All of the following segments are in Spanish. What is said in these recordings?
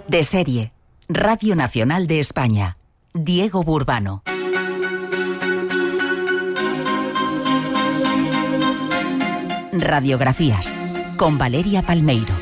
De serie. Radio Nacional de España. Diego Burbano. Radiografías. Con Valeria Palmeiro.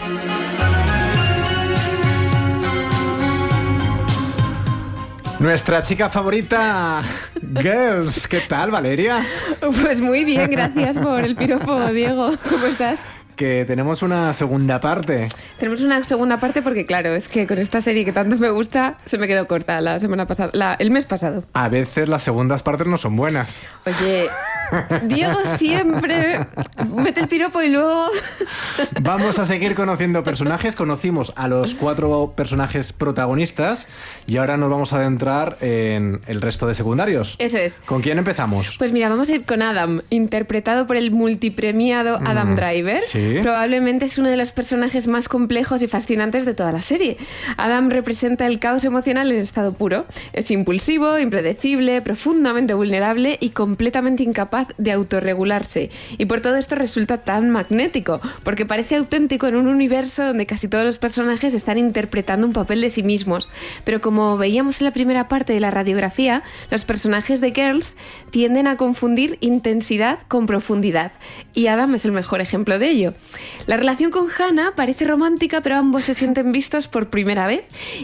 Nuestra chica favorita, Girls. ¿Qué tal, Valeria? Pues muy bien, gracias por el piropo, Diego. ¿Cómo estás? Que tenemos una segunda parte. Tenemos una segunda parte porque, claro, es que con esta serie que tanto me gusta, se me quedó corta la semana pasada, el mes pasado. A veces las segundas partes no son buenas. Oye, Diego siempre mete el piropo y luego... Vamos a seguir conociendo personajes. Conocimos a los 4 personajes protagonistas y ahora nos vamos a adentrar en el resto de secundarios. Eso es. ¿Con quién empezamos? Pues mira, vamos a ir con Adam, interpretado por el multipremiado Adam Driver. Sí. Probablemente es uno de los personajes más complejos y fascinantes de toda la serie. Adam representa el caos emocional en estado puro. Es impulsivo, impredecible, profundamente vulnerable y completamente incapaz de autorregularse. Y por todo esto resulta tan magnético, porque parece auténtico en un universo donde casi todos los personajes están interpretando un papel de sí mismos. Pero como veíamos en la primera parte de la radiografía, los personajes de Girls tienden a confundir intensidad con profundidad. Y Adam es el mejor ejemplo de ello. La relación con Hannah parece romántica, pero ambos se sienten vistos por primera vez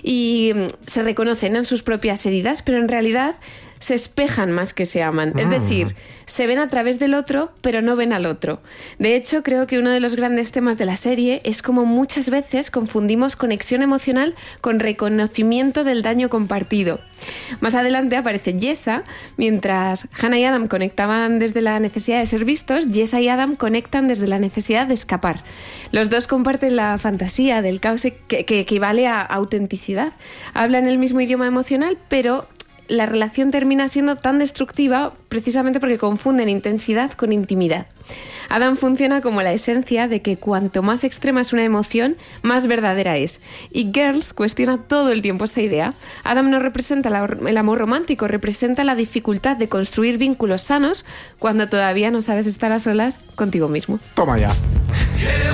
y se reconocen en sus propias heridas, pero en realidad se espejan más que se aman. Es decir, se ven a través del otro, pero no ven al otro. De hecho, creo que uno de los grandes temas de la serie es cómo muchas veces confundimos conexión emocional con reconocimiento del daño compartido. Más adelante aparece Jessa. Mientras Hannah y Adam conectaban desde la necesidad de ser vistos, Jessa y Adam conectan desde la necesidad de escapar. Los dos comparten la fantasía del caos que equivale a autenticidad. Hablan el mismo idioma emocional, pero la relación termina siendo tan destructiva precisamente porque confunden intensidad con intimidad. Adam funciona como la esencia de que cuanto más extrema es una emoción, más verdadera es. Y Girls cuestiona todo el tiempo esta idea. Adam no representa el amor romántico, representa la dificultad de construir vínculos sanos cuando todavía no sabes estar a solas contigo mismo. Toma ya.